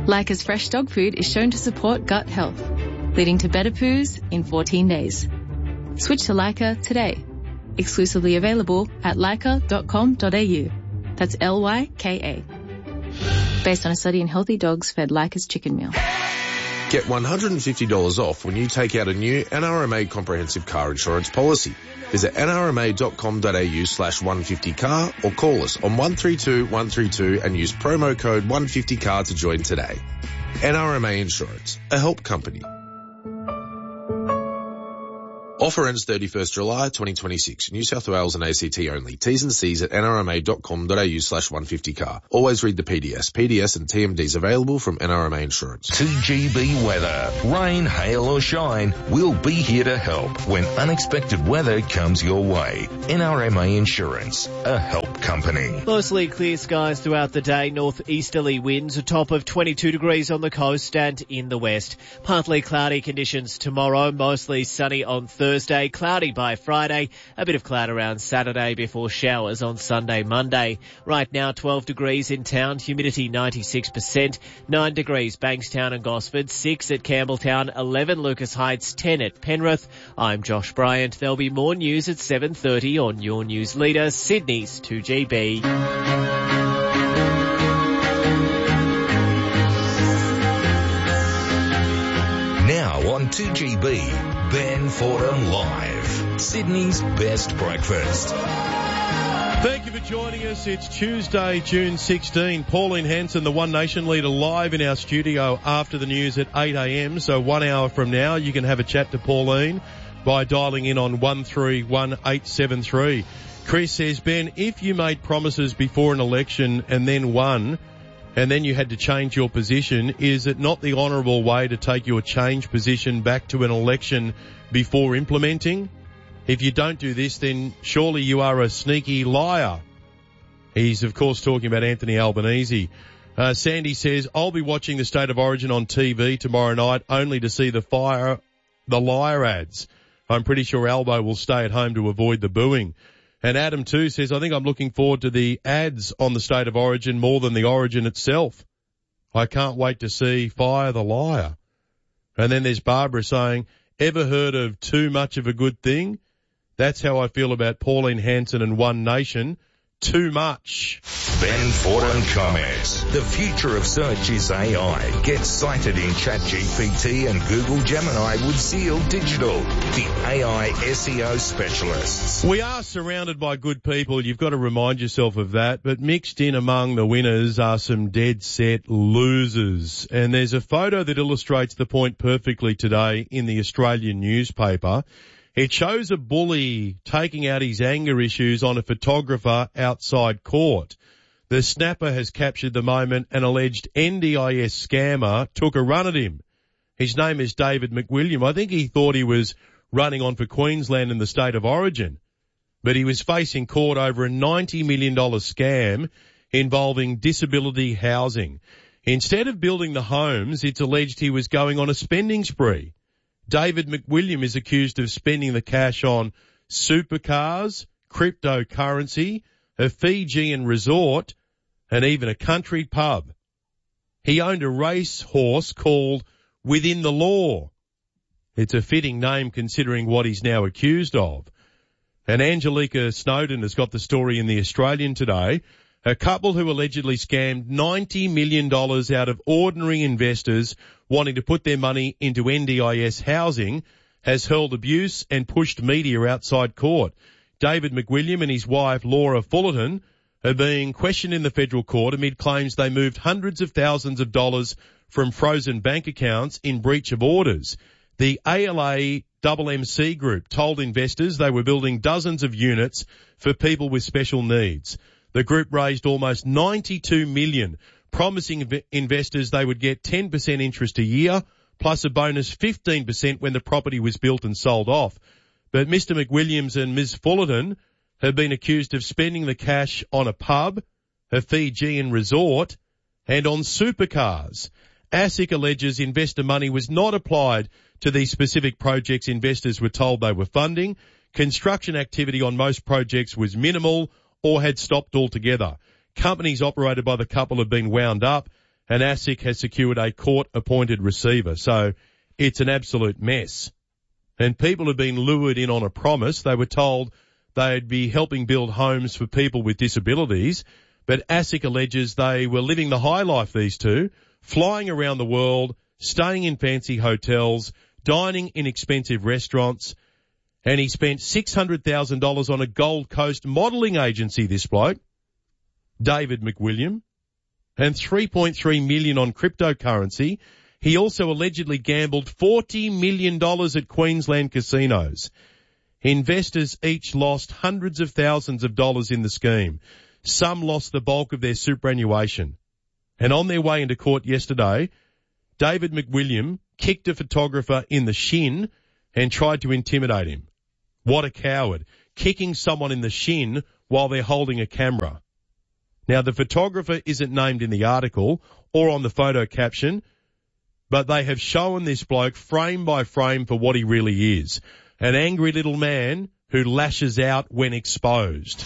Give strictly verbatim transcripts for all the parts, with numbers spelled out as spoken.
Leica's fresh dog food is shown to support gut health, leading to better poos in fourteen days. Switch to Leica today. Exclusively available at leica dot com dot a u. That's L Y K A. Based on a study in healthy dogs fed Leica's chicken meal. Get one hundred fifty dollars off when you take out a new N R M A comprehensive car insurance policy. Visit N R M A dot com dot a u slash one fifty car or call us on one three two one three two and use promo code one fifty car to join today. N R M A Insurance, a help company. Offer ends thirty-first July twenty twenty-six. New South Wales and A C T only. T's and C's at N R M A dot com dot a u slash one fifty car. Always read the P D S. P D S and T M Ds available from N R M A Insurance. two G B weather. Rain, hail or shine, we'll be here to help when unexpected weather comes your way. N R M A Insurance, a help company. Mostly clear skies throughout the day. Northeasterly winds, a top of twenty-two degrees on the coast and in the west. Partly cloudy conditions tomorrow, mostly sunny on Thursday. Thursday, cloudy by Friday, a bit of cloud around Saturday before showers on Sunday, Monday. Right now, twelve degrees in town, humidity ninety-six percent, nine degrees Bankstown and Gosford, six at Campbelltown, eleven Lucas Heights, ten at Penrith. I'm Josh Bryant. There'll be more news at seven thirty on your news leader, Sydney's two G B. Now on two G B, Ben Fordham Live, Sydney's best breakfast. Thank you for joining us. It's Tuesday, June sixteenth. Pauline Hanson, the One Nation leader, live in our studio after the news at eight a.m. So one hour from now, you can have a chat to Pauline by dialing in on one three one eight seven three. Chris says, Ben, if you made promises before an election and then won, and then you had to change your position, is it not the honourable way to take your change position back to an election before implementing? If you don't do this, then surely you are a sneaky liar. He's, of course, talking about Anthony Albanese. Uh, Sandy says, I'll be watching the State of Origin on T V tomorrow night only to see the fire, the liar ads. I'm pretty sure Albo will stay at home to avoid the booing. And Adam too says, I think I'm looking forward to the ads on the State of Origin more than the Origin itself. I can't wait to see Fire the Liar. And then there's Barbara saying, ever heard of too much of a good thing? That's how I feel about Pauline Hanson and One Nation. Too much. Ben Fordham comments. The future of search is A I. Get cited in ChatGPT and Google Gemini with Zeal Digital, the A I S E O specialists. We are surrounded by good people. You've got to remind yourself of that. But mixed in among the winners are some dead set losers. And there's a photo that illustrates the point perfectly today in the Australian newspaper. It shows a bully taking out his anger issues on a photographer outside court. The snapper has captured the moment an alleged N D I S scammer took a run at him. His name is David McWilliam. I think he thought he was running on for Queensland in the State of Origin, but he was facing court over a ninety million dollars scam involving disability housing. Instead of building the homes, it's alleged he was going on a spending spree. David McWilliam is accused of spending the cash on supercars, cryptocurrency, a Fijian resort, and even a country pub. He owned a race horse called Within the Law. It's a fitting name considering what he's now accused of. And Angelica Snowden has got the story in The Australian today. A couple who allegedly scammed ninety million dollars out of ordinary investors wanting to put their money into N D I S housing has hurled abuse and pushed media outside court. David McWilliam and his wife Laura Fullerton are being questioned in the federal court amid claims they moved hundreds of thousands of dollars from frozen bank accounts in breach of orders. The A L A M M C group told investors they were building dozens of units for people with special needs. The group raised almost ninety-two million dollars, promising inv- investors they would get ten percent interest a year, plus a bonus fifteen percent when the property was built and sold off. But Mister McWilliams and Miz Fullerton have been accused of spending the cash on a pub, a Fijian resort, and on supercars. ASIC alleges investor money was not applied to these specific projects investors were told they were funding. Construction activity on most projects was minimal or had stopped altogether. Companies operated by the couple have been wound up, and ASIC has secured a court-appointed receiver. So it's an absolute mess. And people have been lured in on a promise. They were told they'd be helping build homes for people with disabilities, but ASIC alleges they were living the high life, these two, flying around the world, staying in fancy hotels, dining in expensive restaurants, and he spent six hundred thousand dollars on a Gold Coast modelling agency, this bloke, David McWilliam, and three point three million dollars on cryptocurrency. He also allegedly gambled forty million dollars at Queensland casinos. Investors each lost hundreds of thousands of dollars in the scheme. Some lost the bulk of their superannuation. And on their way into court yesterday, David McWilliam kicked a photographer in the shin and tried to intimidate him. What a coward. Kicking someone in the shin while they're holding a camera. Now, the photographer isn't named in the article or on the photo caption, but they have shown this bloke frame by frame for what he really is. An angry little man who lashes out when exposed.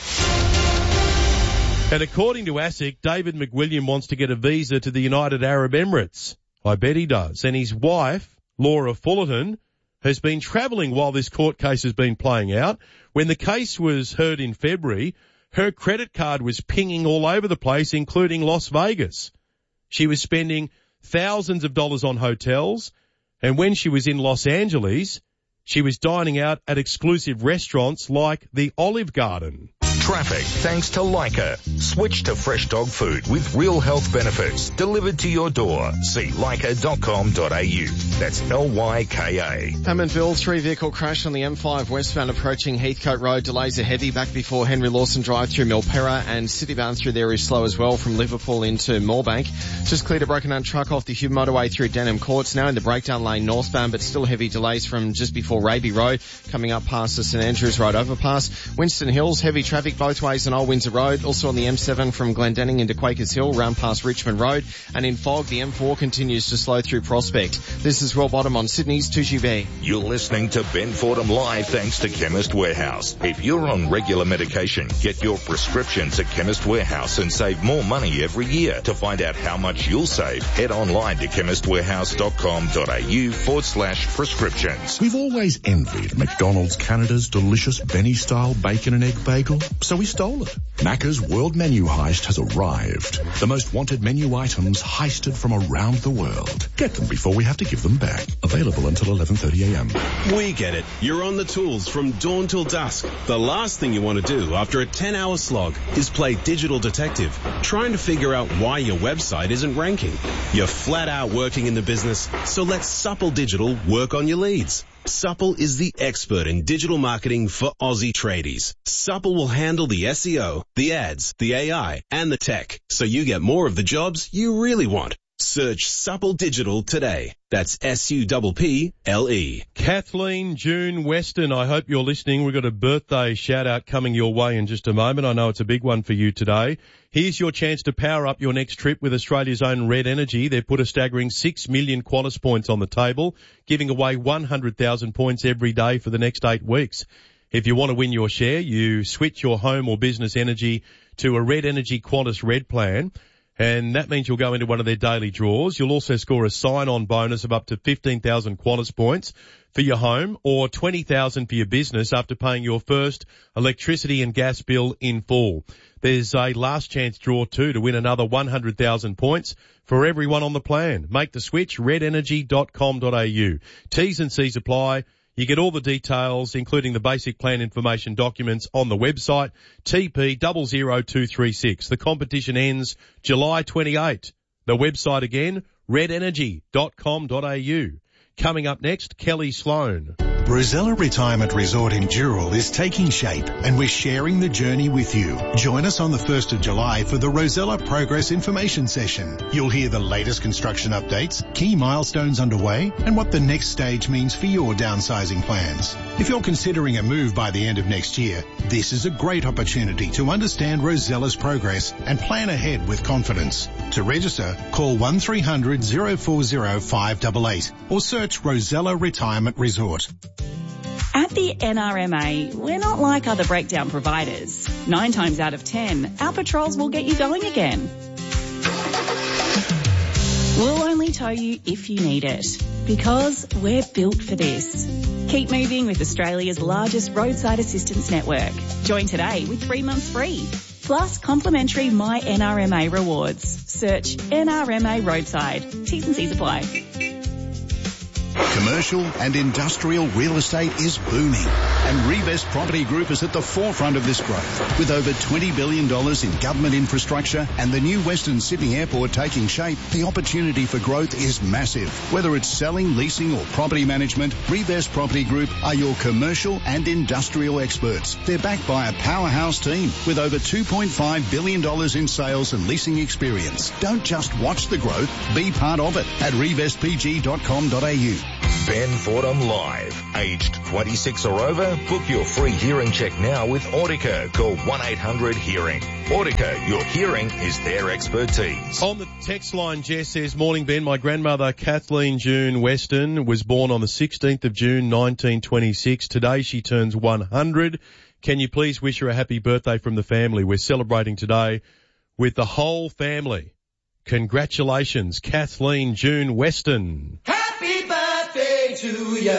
And according to ASIC, David McWilliam wants to get a visa to the United Arab Emirates. I bet he does. And his wife, Laura Fullerton, has been travelling while this court case has been playing out. When the case was heard in February, her credit card was pinging all over the place, including Las Vegas. She was spending thousands of dollars on hotels, and when she was in Los Angeles, she was dining out at exclusive restaurants like the Olive Garden. Traffic thanks to Leica. Switch to fresh dog food with real health benefits delivered to your door. See leica dot com dot a u. That's L Y K A. Hammondville, three-vehicle crash on the M five westbound approaching Heathcote Road. Delays are heavy back before Henry Lawson Drive through Milperra, and citybound through there is slow as well from Liverpool into Moorebank. Just cleared a broken-down truck off the Hume motorway through Denham Courts, now in the breakdown lane northbound, but still heavy delays from just before Raby Road, coming up past the St Andrews Road overpass. Winston Hills, heavy traffic both ways on Old Windsor Road, also on the M seven from Glendenning into Quakers Hill, round past Richmond Road, and in fog, the M four continues to slow through Prospect. This is Roll Bottom on Sydney's two G B. You're listening to Ben Fordham Live thanks to Chemist Warehouse. If you're on regular medication, get your prescriptions at Chemist Warehouse and save more money every year. To find out how much you'll save, head online to chemist warehouse dot com dot a u forward slash prescriptions. We've always envied McDonald's Canada's delicious Benny-style bacon and egg bagel, so we stole it. Macca's World Menu Heist has arrived. The most wanted menu items heisted from around the world. Get them before we have to give them back. Available until eleven thirty a m. We get it. You're on the tools from dawn till dusk. The last thing you want to do after a ten-hour slog is play digital detective, trying to figure out why your website isn't ranking. You're flat out working in the business, so let Supple Digital work on your leads. Supple is the expert in digital marketing for Aussie tradies. Supple will handle the S E O, the ads, the A I, and the tech, so you get more of the jobs you really want. Search Supple Digital today. That's S U P P L E. Kathleen June Weston, I hope you're listening. We've got a birthday shout-out coming your way in just a moment. I know it's a big one for you today. Here's your chance to power up your next trip with Australia's own Red Energy. They've put a staggering six million Qantas points on the table, giving away one hundred thousand points every day for the next eight weeks. If you want to win your share, you switch your home or business energy to a Red Energy Qantas Red plan, and that means you'll go into one of their daily draws. You'll also score a sign-on bonus of up to fifteen thousand Qantas points for your home or twenty thousand for your business after paying your first electricity and gas bill in full. There's a last chance draw too to win another one hundred thousand points for everyone on the plan. Make the switch, red energy dot com dot a u. T's and C's apply. You get all the details, including the basic plan information documents, on the website, T P zero zero two three six. The competition ends July twenty-eighth. The website again, red energy dot com dot a u. Coming up next, Kelly Sloan. Rosella Retirement Resort in Dural is taking shape, and we're sharing the journey with you. Join us on the first of July for the Rosella Progress Information Session. You'll hear the latest construction updates, key milestones underway, and what the next stage means for your downsizing plans. If you're considering a move by the end of next year, this is a great opportunity to understand Rosella's progress and plan ahead with confidence. To register, call one three hundred oh four oh five eight eight or search Rosella Retirement Resort. At the N R M A, we're not like other breakdown providers. Nine times out of ten, our patrols will get you going again. to tow you if you need it. Because we're built for this. Keep moving with Australia's largest roadside assistance network. Join today with three months free. Plus complimentary My N R M A rewards. Search N R M A Roadside. T's and C's apply. Commercial and industrial real estate is booming, and Revest Property Group is at the forefront of this growth. With over twenty billion dollars in government infrastructure and the new Western Sydney Airport taking shape, the opportunity for growth is massive. Whether it's selling, leasing or property management, Revest Property Group are your commercial and industrial experts. They're backed by a powerhouse team with over two point five billion dollars in sales and leasing experience. Don't just watch the growth, be part of it at revest p g dot com dot a u. Ben Fordham Live. Aged twenty-six or over? Book your free hearing check now with Audica. Call one eight hundred hearing. Audica, your hearing is their expertise. On the text line, Jess says, morning Ben, my grandmother Kathleen June Weston was born on the sixteenth of June nineteen twenty-six. Today she turns one hundred. Can you please wish her a happy birthday from the family? We're celebrating today with the whole family. Congratulations, Kathleen June Weston. Happy birthday to you.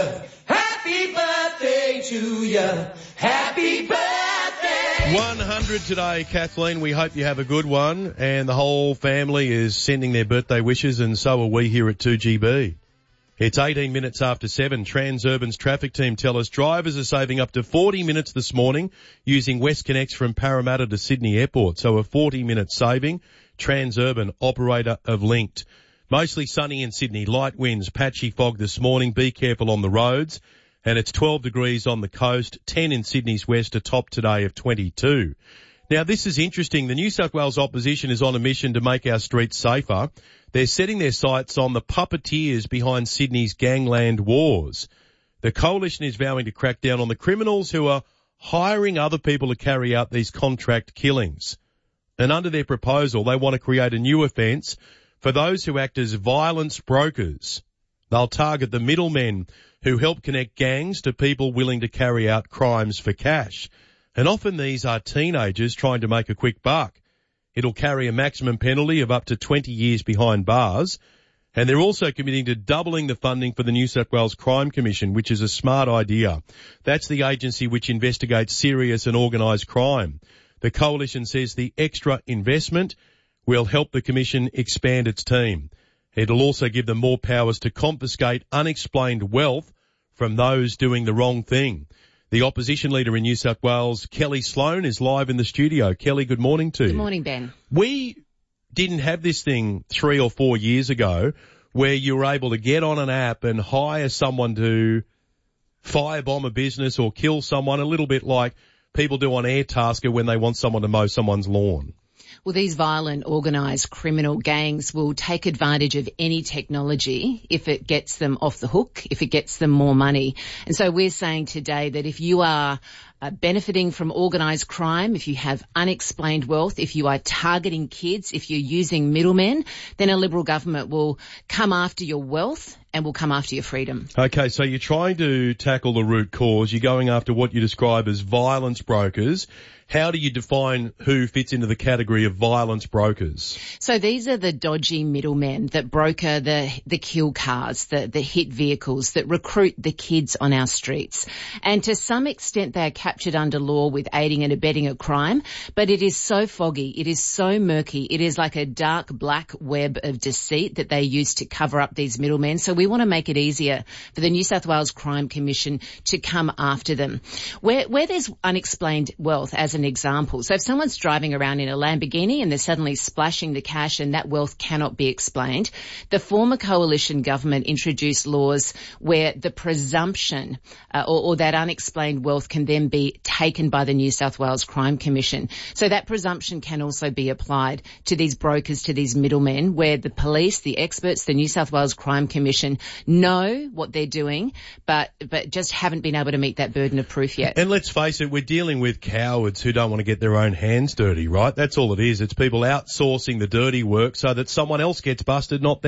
Happy birthday to you. Happy birthday. one hundred today, Kathleen. We hope you have a good one. And the whole family is sending their birthday wishes, and so are we here at two G B. It's eighteen minutes after seven. Transurban's traffic team tell us drivers are saving up to forty minutes this morning using WestConnex from Parramatta to Sydney Airport. So a forty minute saving. Transurban, operator of Linked. Mostly sunny in Sydney, light winds, patchy fog this morning. Be careful on the roads. And it's twelve degrees on the coast, ten in Sydney's west, a top today of twenty-two. Now this is interesting. The New South Wales opposition is on a mission to make our streets safer. They're setting their sights on the puppeteers behind Sydney's gangland wars. The coalition is vowing to crack down on the criminals who are hiring other people to carry out these contract killings. And under their proposal, they want to create a new offence for those who act as violence brokers. They'll target the middlemen who help connect gangs to people willing to carry out crimes for cash. And often these are teenagers trying to make a quick buck. It'll carry a maximum penalty of up to twenty years behind bars. And they're also committing to doubling the funding for the New South Wales Crime Commission, which is a smart idea. That's the agency which investigates serious and organised crime. The coalition says the extra investment will help the commission expand its team. It'll also give them more powers to confiscate unexplained wealth from those doing the wrong thing. The opposition leader in New South Wales, Kelly Sloan, is live in the studio. Kelly, good morning to you. Good morning, Ben. We didn't have this thing three or four years ago where you were able to get on an app and hire someone to firebomb a business or kill someone, a little bit like people do on Airtasker when they want someone to mow someone's lawn. Well, these violent, organised criminal gangs will take advantage of any technology if it gets them off the hook, if it gets them more money. And so we're saying today that if you are uh, benefiting from organised crime, if you have unexplained wealth, if you are targeting kids, if you're using middlemen, then a Liberal government will come after your wealth and will come after your freedom. Okay, so you're trying to tackle the root cause. You're going after what you describe as violence brokers. How do you define who fits into the category of violence brokers? So these are the dodgy middlemen that broker the, the kill cars, the, the hit vehicles, that recruit the kids on our streets. And to some extent they are captured under law with aiding and abetting a crime, but it is so foggy, it is so murky, it is like a dark black web of deceit that they use to cover up these middlemen. So we want to make it easier for the New South Wales Crime Commission to come after them. Where, where there's unexplained wealth, as an example. So if someone's driving around in a Lamborghini and they're suddenly splashing the cash and that wealth cannot be explained, the former coalition government introduced laws where the presumption uh, or, or that unexplained wealth can then be taken by the New South Wales Crime Commission. So that presumption can also be applied to these brokers, to these middlemen, where the police, the experts, the New South Wales Crime Commission know what they're doing, but but just haven't been able to meet that burden of proof yet. And let's face it, we're dealing with cowards who don't want to get their own hands dirty, right? That's all it is. It's people outsourcing the dirty work so that someone else gets busted, not them.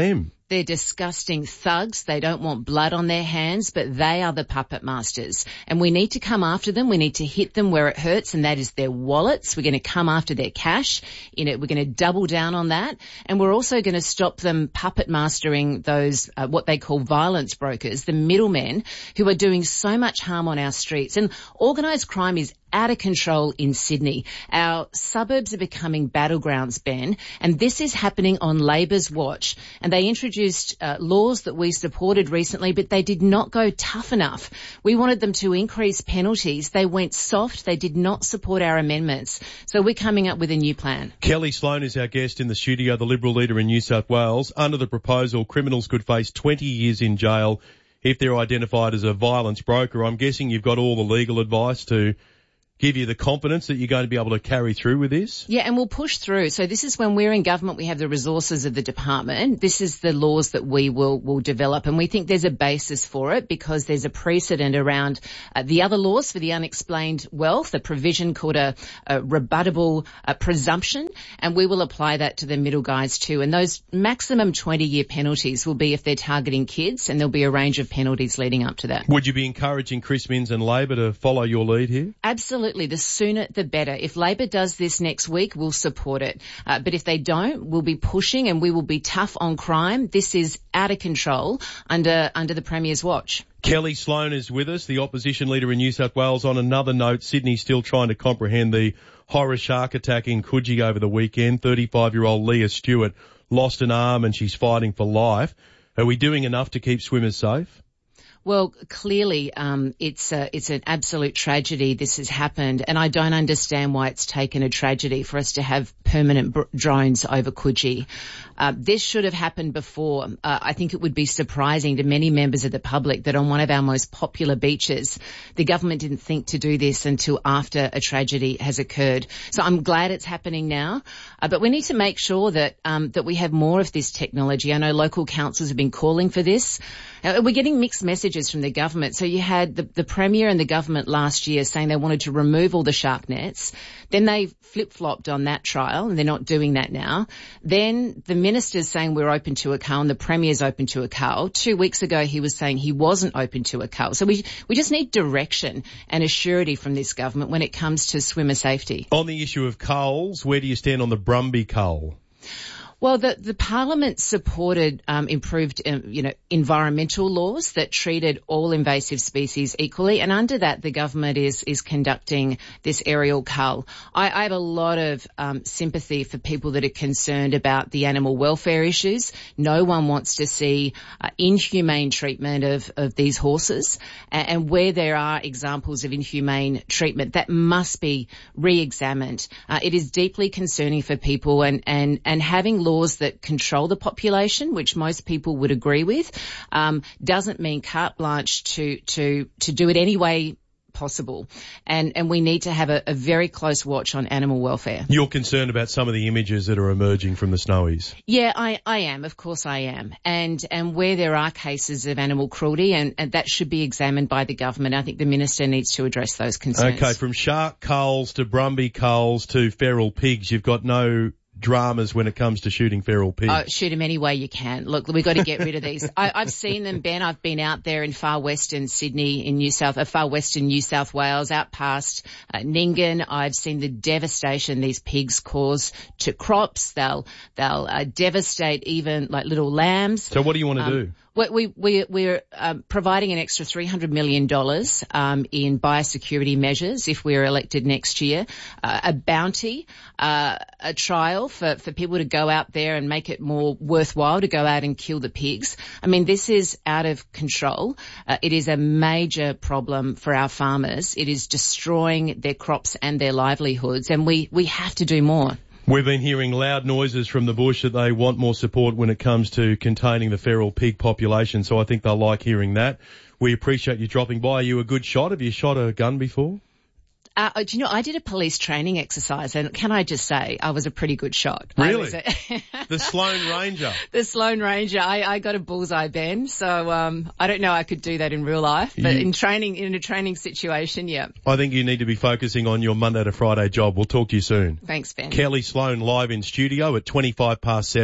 They're disgusting thugs. They don't want blood on their hands, but they are the puppet masters. And we need to come after them. We need to hit them where it hurts, and that is their wallets. We're going to come after their cash. You know, we're going to double down on that. And we're also going to stop them puppet mastering those, uh, what they call violence brokers, the middlemen who are doing so much harm on our streets. And organised crime is out of control in Sydney. Our suburbs are becoming battlegrounds, Ben, and this is happening on Labor's watch. And they introduced uh, laws that we supported recently, but they did not go tough enough. We wanted them to increase penalties. They went soft. They did not support our amendments. So we're coming up with a new plan. Kelly Sloan is our guest in the studio, the Liberal leader in New South Wales. Under the proposal, criminals could face twenty years in jail if they're identified as a violence broker. I'm guessing you've got all the legal advice to give you the confidence that you're going to be able to carry through with this? Yeah, and we'll push through. So this is when we're in government, we have the resources of the department. This is the laws that we will, will develop, and we think there's a basis for it because there's a precedent around uh, the other laws for the unexplained wealth, a provision called a, a rebuttable uh, presumption, and we will apply that to the middle guys too. And those maximum twenty-year penalties will be if they're targeting kids, and there'll be a range of penalties leading up to that. Would you be encouraging Chris Minns and Labor to follow your lead here? Absolutely. The sooner the better. If Labor does this next week, we'll support it. Uh, but if they don't, we'll be pushing and we will be tough on crime. This is out of control under under the Premier's watch. Kelly Sloan is with us, the opposition leader in New South Wales. On another note, Sydney's still trying to comprehend the horror shark attack in Coogee over the weekend. thirty-five-year-old Leah Stewart lost an arm and she's fighting for life. Are we doing enough to keep swimmers safe? Well, clearly, um, it's a, it's an absolute tragedy. This has happened, and I don't understand why it's taken a tragedy for us to have permanent br- drones over Coogee. Uh, this should have happened before. Uh, I think it would be surprising to many members of the public that on one of our most popular beaches, the government didn't think to do this until after a tragedy has occurred. So I'm glad it's happening now, uh, but we need to make sure that um, that we have more of this technology. I know local councils have been calling for this. Uh, we're getting mixed messages from the government. So you had the, the Premier and the government last year saying they wanted to remove all the shark nets. Then they flip-flopped on that trial, and they're not doing that now. Then the minister's saying we're open to a cull, and the Premier's open to a cull. Two weeks ago he was saying he wasn't open to a cull. So we, we just need direction and a surety from this government when it comes to swimmer safety. On the issue of culls, where do you stand on the Brumby cull? Well, the, the Parliament supported um, improved, um, you know, environmental laws that treated all invasive species equally, and under that, the government is is conducting this aerial cull. I, I have a lot of um, sympathy for people that are concerned about the animal welfare issues. No one wants to see uh, inhumane treatment of of these horses, and, and where there are examples of inhumane treatment, that must be re-examined. Uh, it is deeply concerning for people, and and and having laws that control the population, which most people would agree with, um, doesn't mean carte blanche to to to do it any way possible. And and we need to have a, a very close watch on animal welfare. You're concerned about some of the images that are emerging from the snowies? Yeah, I, I am. Of course I am. And and where there are cases of animal cruelty, and, and that should be examined by the government. I think the minister needs to address those concerns. Okay, from shark culls to Brumby culls to feral pigs, you've got no dramas when it comes to shooting feral pigs. Oh, shoot them any way you can. Look, we've got to get rid of these. I, I've seen them, Ben. I've been out there in far western Sydney, in New South, uh, far western New South Wales, out past uh, Nyngan. I've seen the devastation these pigs cause to crops. They'll they'll uh, devastate even like little lambs. So what do you want to um, do? We, we, we're um, providing an extra three hundred million dollars um, in biosecurity measures if we're elected next year, uh, a bounty, uh, a trial for, for people to go out there and make it more worthwhile to go out and kill the pigs. I mean, this is out of control. Uh, it is a major problem for our farmers. It is destroying their crops and their livelihoods, and we, we have to do more. We've been hearing loud noises from the bush that they want more support when it comes to containing the feral pig population, so I think they'll like hearing that. We appreciate you dropping by. Are you a good shot? Have you shot a gun before? Uh, do you know, I did a police training exercise, and can I just say, I was a pretty good shot. Really? A the Sloan Ranger? The Sloan Ranger. I, I got a bullseye, Ben, so um, I don't know I could do that in real life, but you, in training, in a training situation, yeah. I think you need to be focusing on your Monday to Friday job. We'll talk to you soon. Thanks, Ben. Kelly Sloan live in studio at twenty-five past seven.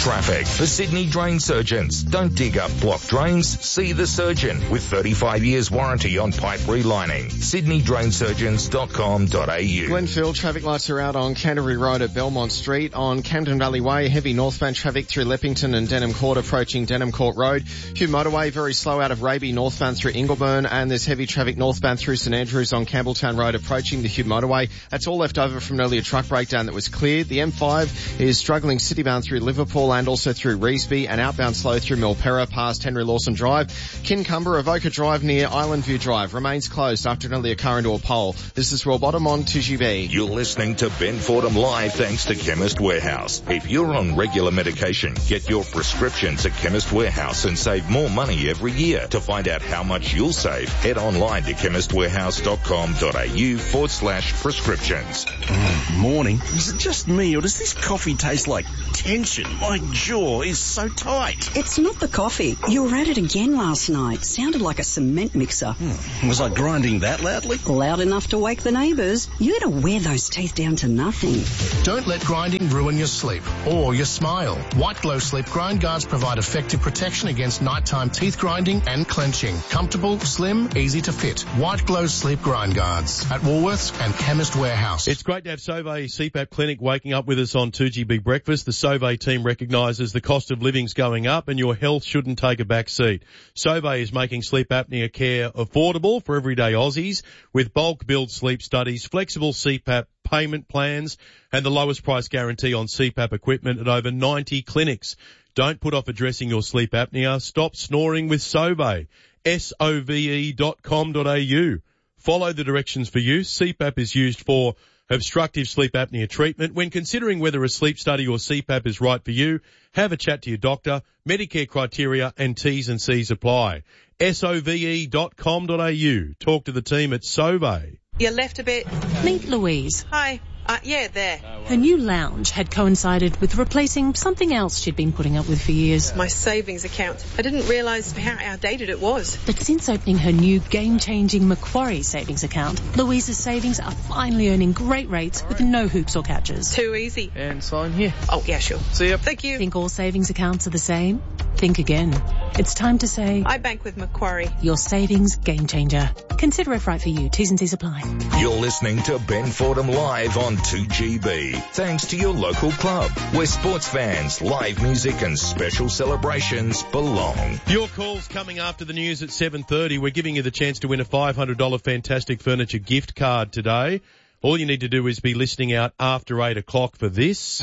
traffic. For Sydney Drain Surgeons, don't dig up blocked drains, see the surgeon with thirty-five years warranty on pipe relining. sydney drain surgeons dot com dot a u. Glenfield, traffic lights are out on Canterbury Road at Belmont Street. On Camden Valley Way, heavy northbound traffic through Leppington and Denham Court approaching Denham Court Road. Hugh Motorway, very slow out of Raby northbound through Ingleburn, and there's heavy traffic northbound through St Andrews on Campbelltown Road approaching the Hugh Motorway. That's all left over from an earlier truck breakdown that was cleared. The M five is struggling citybound through Liverpool and also through Revesby, and outbound slow through Milperra past Henry Lawson Drive. Kincumber, Avoca Drive near Island View Drive remains closed after an earlier car into a pole. This is Royal Bottom on two G B. You're listening to Ben Fordham Live thanks to Chemist Warehouse. If you're on regular medication, get your prescriptions at Chemist Warehouse and save more money every year. To find out how much you'll save, head online to chemist warehouse dot com dot a u forward slash prescriptions. Mm, morning. Is it just me or does this coffee taste like tension? My jaw is so tight. It's not the coffee. You were at it again last night. Sounded like a cement mixer. Hmm. Was I grinding that loudly? Loud enough to wake the neighbours. You gotta wear those teeth down to nothing. Don't let grinding ruin your sleep or your smile. White Glow Sleep Grind Guards provide effective protection against nighttime teeth grinding and clenching. Comfortable, slim, easy to fit. White Glow Sleep Grind Guards at Woolworths and Chemist Warehouse. It's great to have Sauvé C PAP Clinic waking up with us on two G B Breakfast. The Sauvé team recognises the cost of living's going up and your health shouldn't take a back seat. Sauvé is making sleep apnea care affordable for everyday Aussies with bulk billed sleep studies, flexible C PAP payment plans and the lowest price guarantee on C PAP equipment at over ninety clinics. Don't put off addressing your sleep apnea. Stop snoring with Sauvé. S O V E dot com dot a u. Follow the directions for use. C PAP is used for obstructive sleep apnea treatment. When considering whether a sleep study or C PAP is right for you, have a chat to your doctor. Medicare criteria and T's and C's apply. S O V E dot com dot a u. Talk to the team at Sauvé. You left a bit. Meet Louise. Hi. Uh, yeah, there. Her new lounge had coincided with replacing something else she'd been putting up with for years. My savings account. I didn't realise how outdated it was. But since opening her new game-changing Macquarie savings account, Louise's savings are finally earning great rates with no hoops or catches. Too easy. And sign here. Oh, yeah, sure. See ya. Thank you. Think all savings accounts are the same? Think again. It's time to say... I bank with Macquarie. Your savings game changer. Consider if right for you. T's and C's apply. You're listening to Ben Fordham Live on two G B. Thanks to your local club, where sports fans, live music and special celebrations belong. Your calls coming after the news at seven thirty. We're giving you the chance to win a five hundred dollars Fantastic Furniture gift card today. All you need to do is be listening out after eight o'clock for this.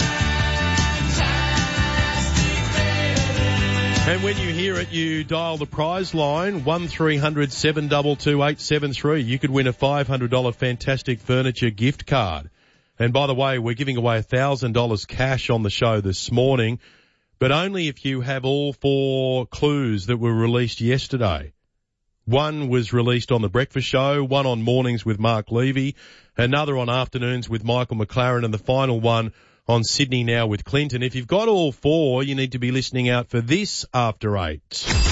And when you hear it, you dial the prize line, one three hundred seven two two eight seven three. You could win a five hundred dollars Fantastic Furniture gift card. And by the way, we're giving away one thousand dollars cash on the show this morning, but only if you have all four clues that were released yesterday. One was released on The Breakfast Show, one on Mornings with Mark Levy, another on Afternoons with Michael McLaren, and the final one on Sydney Now with Clinton. If you've got all four, you need to be listening out for this after eight.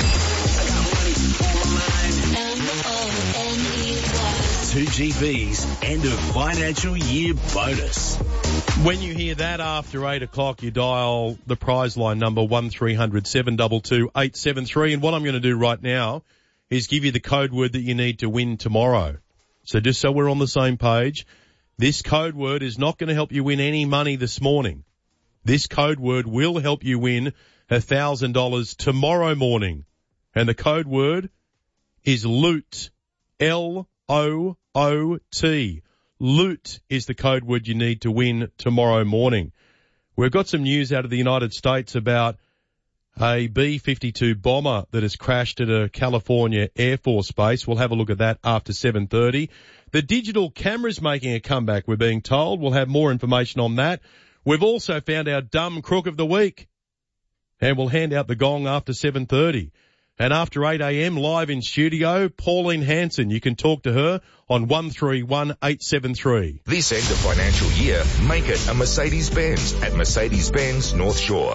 two G B's end of financial year bonus. When you hear that after eight o'clock, you dial the prize line number one three hundred seven two two eight seven three. And what I'm going to do right now is give you the code word that you need to win tomorrow. So just so we're on the same page, this code word is not going to help you win any money this morning. This code word will help you win one thousand dollars tomorrow morning. And the code word is loot. L O O T. Loot is the code word you need to win tomorrow morning. We've got some news out of the United States about a B fifty-two bomber that has crashed at a California Air Force base. We'll have a look at that after seven thirty. The digital camera's making a comeback, we're being told. We'll have more information on that. We've also found our dumb crook of the week. And we'll hand out the gong after seven thirty. And after eight a.m. live in studio, Pauline Hanson. You can talk to her on one three one eight seven three. This end of financial year, make it a Mercedes-Benz at Mercedes-Benz North Shore.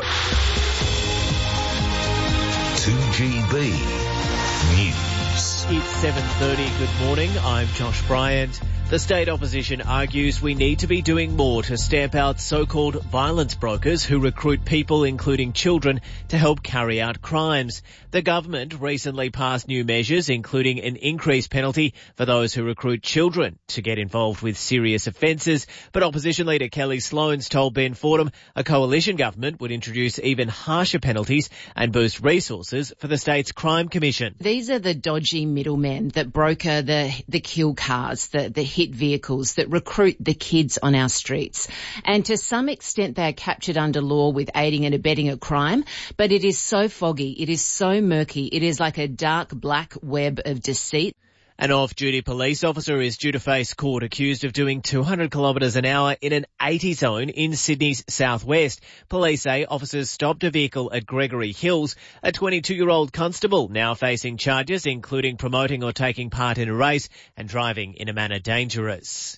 two G B News. It's seven thirty. Good morning. I'm Josh Bryant. The state opposition argues we need to be doing more to stamp out so-called violence brokers who recruit people, including children, to help carry out crimes. The government recently passed new measures, including an increased penalty for those who recruit children to get involved with serious offences. But opposition leader Kelly Sloans told Ben Fordham a coalition government would introduce even harsher penalties and boost resources for the state's crime commission. These are the dodgy middlemen that broker the, the kill cars, the, the hit vehicles that recruit the kids on our streets. And to some extent they're captured under law with aiding and abetting a crime, but it is so foggy, it is so murky, it is like a dark black web of deceit. An off-duty police officer is due to face court accused of doing two hundred kilometres an hour in an eighty zone in Sydney's southwest. Police say officers stopped a vehicle at Gregory Hills. A twenty-two-year-old constable now facing charges including promoting or taking part in a race and driving in a manner dangerous.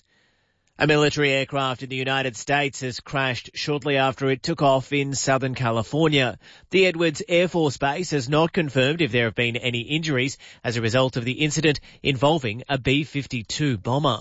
A military aircraft in the United States has crashed shortly after it took off in Southern California. The Edwards Air Force Base has not confirmed if there have been any injuries as a result of the incident involving a B fifty-two bomber.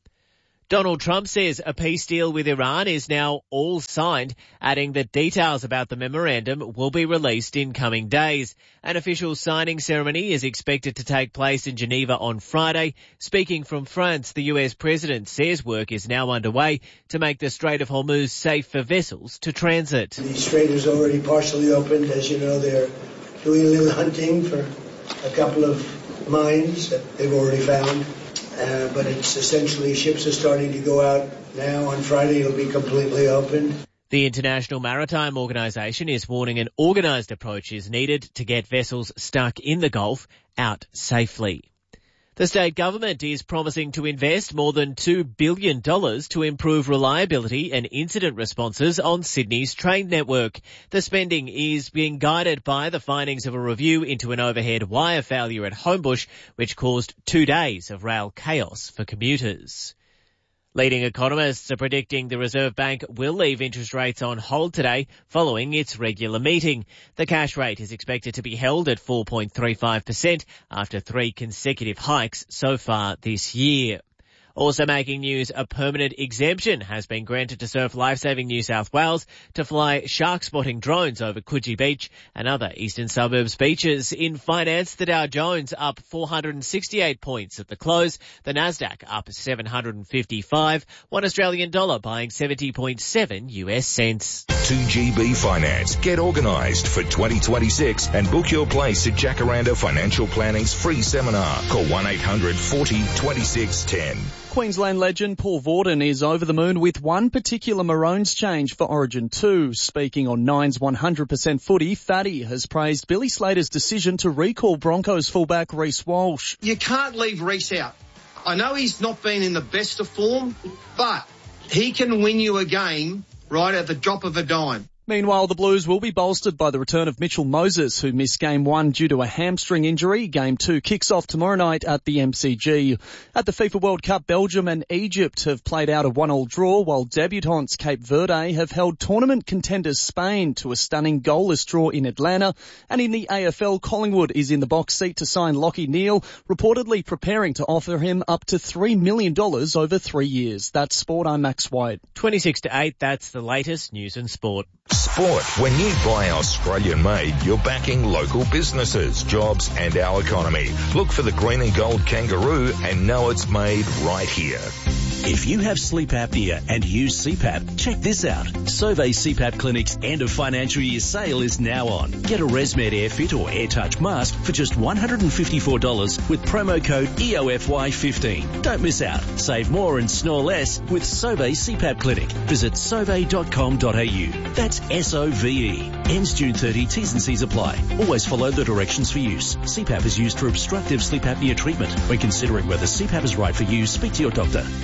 Donald Trump says a peace deal with Iran is now all signed, adding that details about the memorandum will be released in coming days. An official signing ceremony is expected to take place in Geneva on Friday. Speaking from France, the U S president says work is now underway to make the Strait of Hormuz safe for vessels to transit. The strait is already partially opened. As you know, they're doing a little hunting for a couple of mines that they've already found. Uh, but it's essentially ships are starting to go out now. On Friday, it'll be completely open. The International Maritime Organization is warning an organised approach is needed to get vessels stuck in the Gulf out safely. The state government is promising to invest more than two billion dollars to improve reliability and incident responses on Sydney's train network. The spending is being guided by the findings of a review into an overhead wire failure at Homebush, which caused two days of rail chaos for commuters. Leading economists are predicting the Reserve Bank will leave interest rates on hold today following its regular meeting. The cash rate is expected to be held at four point three five percent after three consecutive hikes so far this year. Also making news, a permanent exemption has been granted to Surf Lifesaving New South Wales to fly shark spotting drones over Coogee Beach and other eastern suburbs beaches. In finance, the Dow Jones up four hundred sixty-eight points at the close, the Nasdaq up seven hundred fifty-five, one Australian dollar buying seventy point seven U S cents. two G B Finance. Get organised for twenty twenty-six and book your place at Jacaranda Financial Planning's free seminar. Call one eight hundred forty twenty-six ten. Queensland legend Paul Vorden is over the moon with one particular Maroons change for Origin two. Speaking on Nine's one hundred percent footy, Fatty has praised Billy Slater's decision to recall Broncos fullback Reece Walsh. You can't leave Reece out. I know he's not been in the best of form, but he can win you a game right at the drop of a dime. Meanwhile, the Blues will be bolstered by the return of Mitchell Moses, who missed game one due to a hamstring injury. Game two kicks off tomorrow night at the M C G. At the FIFA World Cup, Belgium and Egypt have played out a one-all draw, while debutantes Cape Verde have held tournament contenders Spain to a stunning goalless draw in Atlanta. And in the A F L, Collingwood is in the box seat to sign Lachie Neale, reportedly preparing to offer him up to three million dollars over three years. That's sport. I'm Max White. twenty-six to eight, that's the latest news and sport. Sport. When you buy Australian made, you're backing local businesses, jobs and our economy. Look for the green and gold kangaroo and know it's made right here. If you have sleep apnea and use C PAP, check this out. Sauvé C PAP Clinic's end of financial year sale is now on. Get a ResMed AirFit or AirTouch mask for just one hundred fifty-four dollars with promo code E O F Y fifteen. Don't miss out. Save more and snore less with Sauvé C PAP Clinic. Visit sauvé dot com dot a u. That's S O V E. Ends June thirtieth. T's and C's apply. Always follow the directions for use. C PAP is used for obstructive sleep apnea treatment. When considering whether C PAP is right for you, speak to your doctor.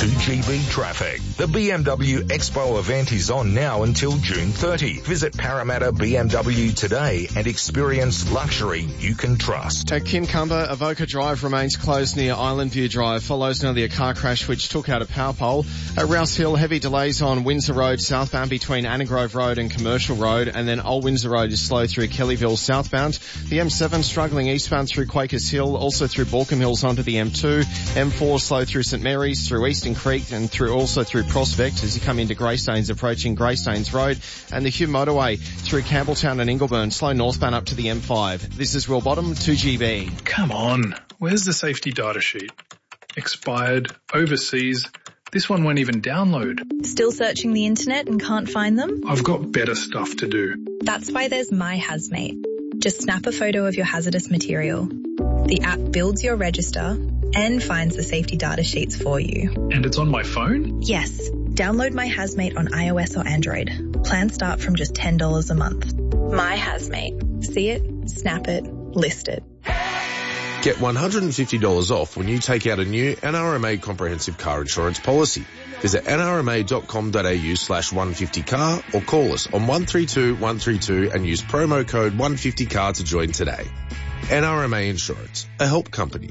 two G B traffic. The B M W Expo event is on now until June thirtieth. Visit Parramatta B M W today and experience luxury you can trust. At Kincumber, Avoca Drive remains closed near Island View Drive. Follows nearly a car crash which took out a power pole. At Rouse Hill, heavy delays on Windsor Road southbound between Annagrove Road and Commercial Road, and then Old Windsor Road is slow through Kellyville southbound. The M seven struggling eastbound through Quakers Hill, also through Borkham Hills onto the M two. M four slow through St Mary's, through Eastern Creek and through also through Prospect as you come into Greystanes approaching Greystanes Road, and the Hume Motorway through Campbelltown and Ingleburn, slow northbound up to the M five. This is Will Bottom, two G B. Come on, where's the safety data sheet? Expired, overseas. This one won't even download. Still searching the internet and can't find them? I've got better stuff to do. That's why there's My Hazmate. Just snap a photo of your hazardous material. The app builds your register and finds the safety data sheets for you. And it's on my phone? Yes. Download My Hazmate on iOS or Android. Plans start from just ten dollars a month. My Hazmate. See it, snap it, list it. Get one hundred fifty dollars off when you take out a new N R M A comprehensive car insurance policy. Visit nrma.com.au slash 150car or call us on one three two one three two and use promo code one fifty car to join today. N R M A Insurance, a help company.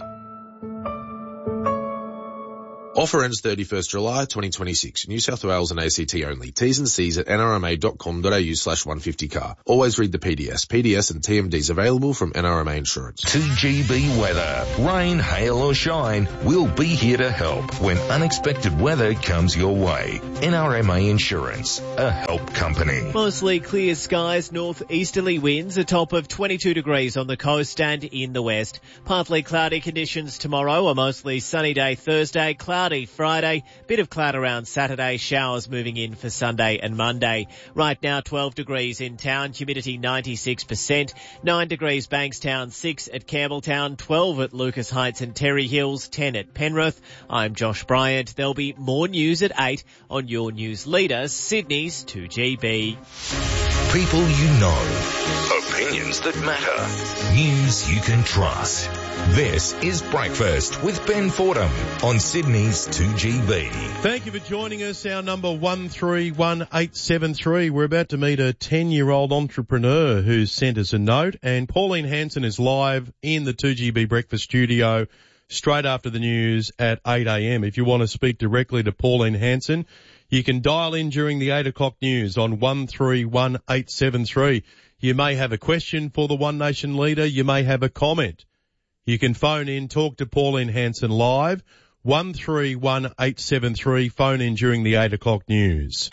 Offer ends thirty-first July twenty twenty-six. New South Wales and A C T only. T's and C's at nrma.com.au slash 150car. Always read the P D S. P D S and T M Ds available from N R M A Insurance. two G B weather. Rain, hail or shine, we'll be here to help when unexpected weather comes your way. N R M A Insurance, a help company. Mostly clear skies, northeasterly winds, a top of twenty-two degrees on the coast and in the west. Partly cloudy conditions tomorrow, a mostly sunny day Thursday, cloudy Friday, bit of cloud around Saturday, showers moving in for Sunday and Monday. Right now twelve degrees in town, humidity ninety-six percent, nine degrees Bankstown, six at Campbelltown, twelve at Lucas Heights and Terry Hills, ten at Penrith. I'm Josh Bryant. There'll be more news at eight on your news leader, Sydney's two G B. People you know, opinions that matter, news you can trust. This is Breakfast with Ben Fordham on Sydney's two G B. Thank you for joining us. Our number one three one eight seven three. We're about to meet a ten-year-old entrepreneur who's sent us a note, and Pauline Hanson is live in the two G B Breakfast studio straight after the news at eight a.m. If you want to speak directly to Pauline Hanson, you can dial in during the eight o'clock news on one three one eight seven three. You may have a question for the One Nation leader. You may have a comment. You can phone in, talk to Pauline Hanson live, one three one eight seven three, phone in during the eight o'clock news.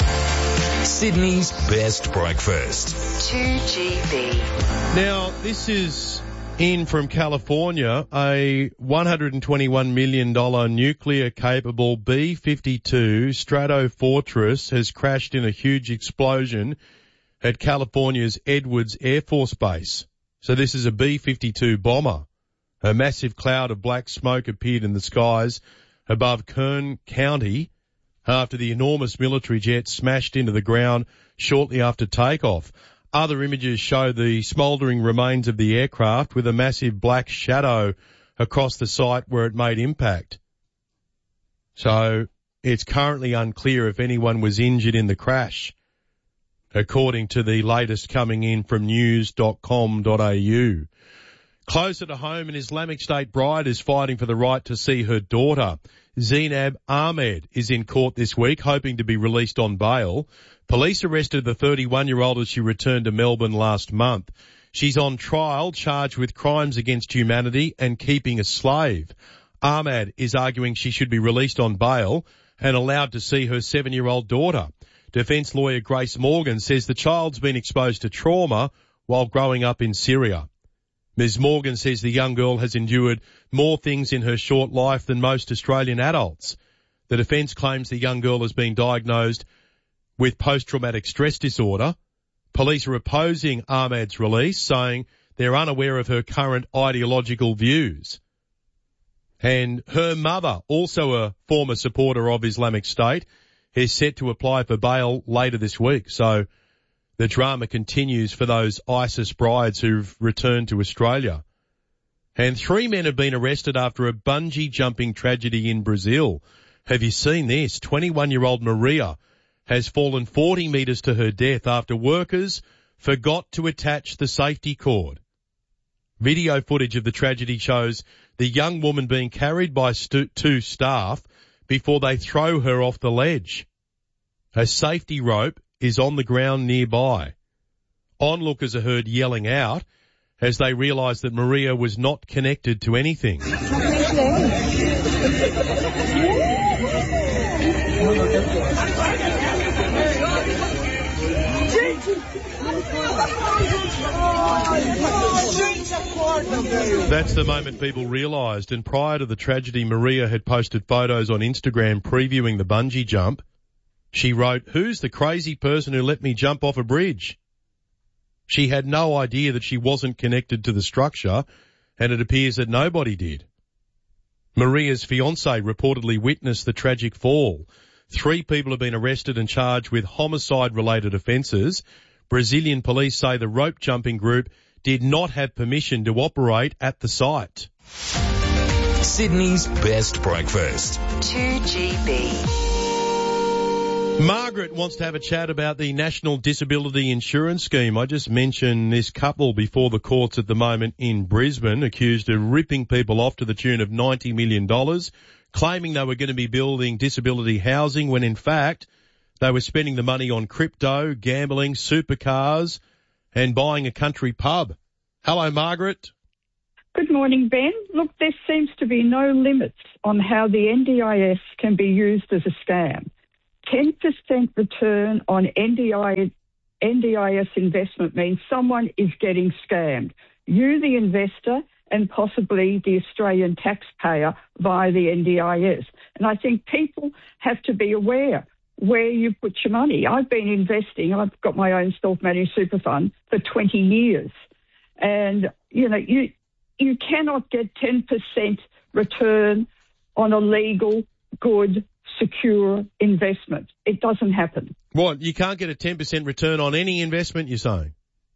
Sydney's best breakfast. two G B. Now, this is in from California. A one hundred twenty-one million dollars nuclear-capable B fifty-two Stratofortress has crashed in a huge explosion at California's Edwards Air Force Base. So this is a B fifty-two bomber. A massive cloud of black smoke appeared in the skies above Kern County after the enormous military jet smashed into the ground shortly after takeoff. Other images show the smouldering remains of the aircraft with a massive black shadow across the site where it made impact. So it's currently unclear if anyone was injured in the crash, according to the latest coming in from news dot com dot a u. Closer to home, an Islamic State bride is fighting for the right to see her daughter. Zainab Ahmed is in court this week, hoping to be released on bail. Police arrested the thirty-one-year-old as she returned to Melbourne last month. She's on trial, charged with crimes against humanity and keeping a slave. Ahmed is arguing she should be released on bail and allowed to see her seven-year-old daughter. Defence lawyer Grace Morgan says the child's been exposed to trauma while growing up in Syria. Miz Morgan says the young girl has endured more things in her short life than most Australian adults. The defence claims the young girl has been diagnosed with post-traumatic stress disorder. Police are opposing Ahmed's release, saying they're unaware of her current ideological views. And her mother, also a former supporter of Islamic State, is set to apply for bail later this week. So the drama continues for those ISIS brides who've returned to Australia. And three men have been arrested after a bungee jumping tragedy in Brazil. Have you seen this? twenty-one-year-old Maria has fallen forty metres to her death after workers forgot to attach the safety cord. Video footage of the tragedy shows the young woman being carried by stu- two staff before they throw her off the ledge. A safety rope is on the ground nearby. Onlookers are heard yelling out as they realise that Maria was not connected to anything. That's the moment people realised, and prior to the tragedy, Maria had posted photos on Instagram previewing the bungee jump. She wrote, "Who's the crazy person who let me jump off a bridge?" She had no idea that she wasn't connected to the structure, and it appears that nobody did. Maria's fiancé reportedly witnessed the tragic fall. Three people have been arrested and charged with homicide-related offences. Brazilian police say the rope jumping group did not have permission to operate at the site. Sydney's best breakfast. two G B. Margaret wants to have a chat about the National Disability Insurance Scheme. I just mentioned this couple before the courts at the moment in Brisbane, accused of ripping people off to the tune of ninety million dollars, claiming they were going to be building disability housing when in fact they were spending the money on crypto, gambling, supercars and buying a country pub. Hello, Margaret. Good morning, Ben. Look, there seems to be no limits on how the N D I S can be used as a scam. ten percent return on N D I, N D I S investment means someone is getting scammed. You, the investor, and possibly the Australian taxpayer via the N D I S. And I think people have to be aware where you put your money. I've been investing. I've got my own self-managed super fund for twenty years. And, you know, you you cannot get ten percent return on a legal, good, secure investment. It doesn't happen. What, you can't get a ten percent return on any investment, you're saying?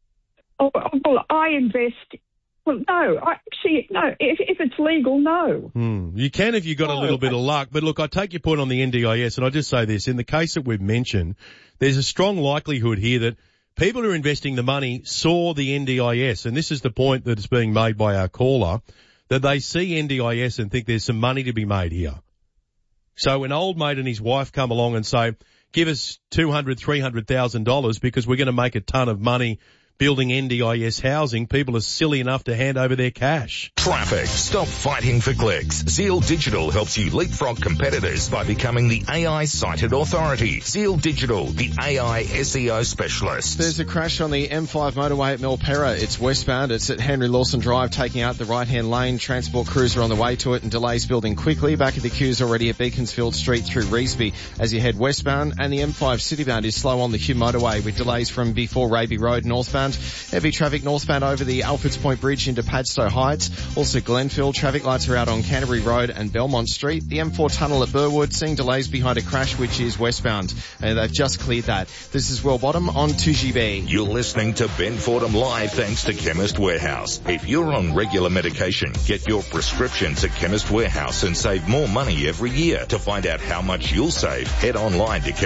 Oh, well, I invest... Well, no, I, actually, no. If, if it's legal, no. Hmm. You can if you've got no, a little bit of luck. But look, I take your point on the N D I S, and I just say this. In the case that we've mentioned, there's a strong likelihood here that people who are investing the money saw the N D I S, and this is the point that is being made by our caller, that they see N D I S and think there's some money to be made here. So an old mate and his wife come along and say, give us two hundred thousand dollars, three hundred thousand dollars because we're going to make a ton of money building N D I S housing. People are silly enough to hand over their cash. Traffic. Stop fighting for clicks. Zeal Digital helps you leapfrog competitors by becoming the A I cited authority. Zeal Digital, the A I S E O specialist. There's a crash on the M five motorway at Milperra. It's westbound. It's at Henry Lawson Drive, taking out the right-hand lane. Transport crews are on the way to it and delays building quickly. Back of the queues already at Beaconsfield Street through Revesby as you head westbound. And the M five citybound is slow on the Hume motorway with delays from before Raby Road northbound. Heavy traffic northbound over the Alfred's Point Bridge into Padstow Heights. Also Glenfield. Traffic lights are out on Canterbury Road and Belmont Street. The M four tunnel at Burwood, seeing delays behind a crash which is westbound. And they've just cleared that. This is Will Bottom on two G B. You're listening to Ben Fordham Live thanks to Chemist Warehouse. If you're on regular medication, get your prescriptions at Chemist Warehouse and save more money every year. To find out how much you'll save, head online to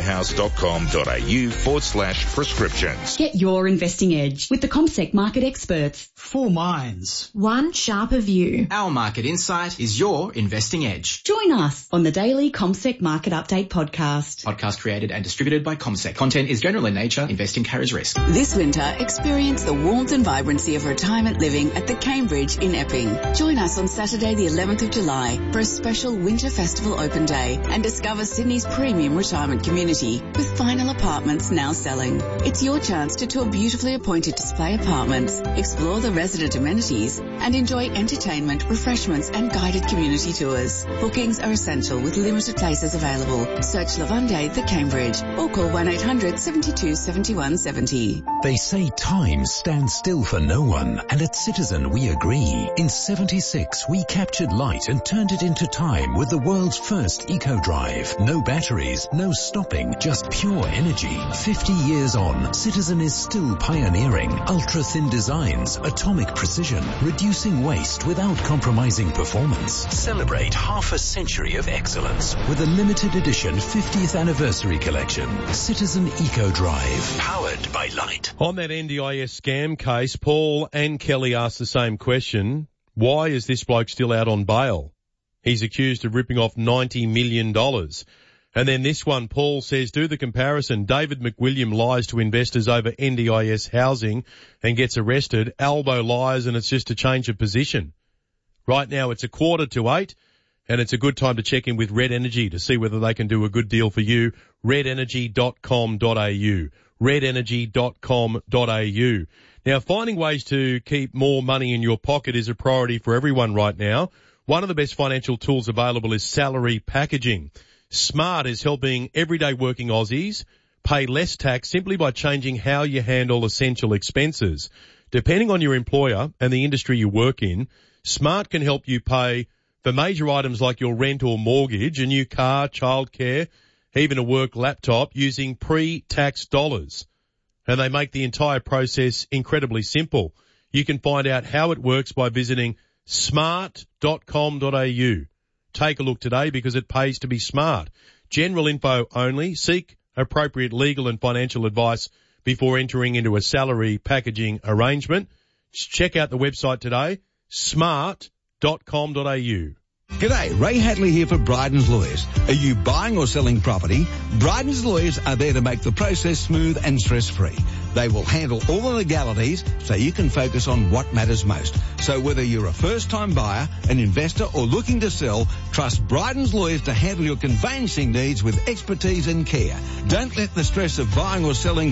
chemistwarehouse.com.au forward slash prescriptions. Get your investing edge with the CommSec market experts. Four minds. One sharper view. Our market insight is your investing edge. Join us on the daily CommSec Market Update podcast. Podcast created and distributed by CommSec. Content is general in nature. Investing carries risk. This winter, experience the warmth and vibrancy of retirement living at the Cambridge in Epping. Join us on Saturday the eleventh of July for a special Winter Festival open day and discover Sydney's premium retirement community with final apartments now selling. It's your chance to tour beautifully appointed display apartments, explore the resident amenities and enjoy entertainment, refreshments and guided community tours. Bookings are essential with limited places available. Search Lavande The Cambridge or call one eight hundred seventy-two seventy-one seventy. They say time stands still for no one, and at Citizen we agree. In seventy-six we captured light and turned it into time with the world's first eco-drive. No batteries, no stopping, just pure energy. fifty years on, Citizen is still pioneering ultra-thin designs, atomic precision, reduced reducing waste without compromising performance. Celebrate half a century of excellence with a limited edition fiftieth anniversary collection. Citizen Eco Drive, powered by Light. On that N D I S scam case, Paul and Kelly asked the same question. Why is this bloke still out on bail? He's accused of ripping off ninety million dollars. And then this one, Paul says, do the comparison. David McWilliam lies to investors over N D I S housing and gets arrested. Albo lies and it's just a change of position. Right now it's a quarter to eight and it's a good time to check in with Red Energy to see whether they can do a good deal for you. red energy dot com dot a u. red energy dot com dot a u. Now, finding ways to keep more money in your pocket is a priority for everyone right now. One of the best financial tools available is salary packaging. Smart is helping everyday working Aussies pay less tax simply by changing how you handle essential expenses. Depending on your employer and the industry you work in, Smart can help you pay for major items like your rent or mortgage, a new car, childcare, even a work laptop using pre-tax dollars. And they make the entire process incredibly simple. You can find out how it works by visiting smart dot com dot a u. Take a look today because it pays to be smart. General info only. Seek appropriate legal and financial advice before entering into a salary packaging arrangement. Just check out the website today, smart dot com dot a u. G'day, Ray Hadley here for Bryden's Lawyers. Are you buying or selling property? Bryden's Lawyers are there to make the process smooth and stress-free. They will handle all the legalities so you can focus on what matters most. So whether you're a first-time buyer, an investor or looking to sell, trust Bryden's Lawyers to handle your conveyancing needs with expertise and care. Don't let the stress of buying or selling